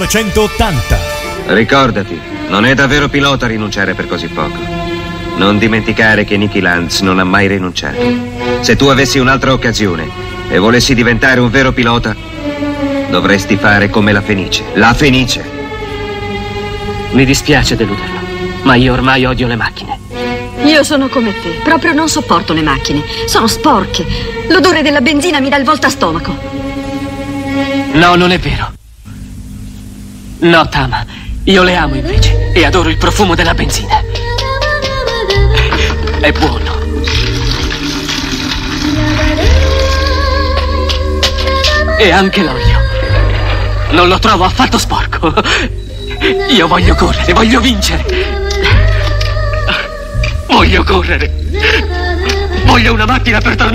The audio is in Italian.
180. Ricordati, non è davvero pilota rinunciare per così poco. Non dimenticare che Nicky Lance non ha mai rinunciato. Se tu avessi un'altra occasione e volessi diventare un vero pilota, dovresti fare come la Fenice. La Fenice! Mi dispiace deluderlo, ma io ormai odio le macchine. Io sono come te, proprio non sopporto le macchine. Sono sporche. L'odore della benzina mi dà il voltastomaco. No, non è vero. No, Tama, io le amo invece e adoro il profumo della benzina. È buono. E anche l'olio. Non lo trovo affatto sporco. Io voglio correre, voglio vincere. Voglio correre. Voglio una macchina per tornare.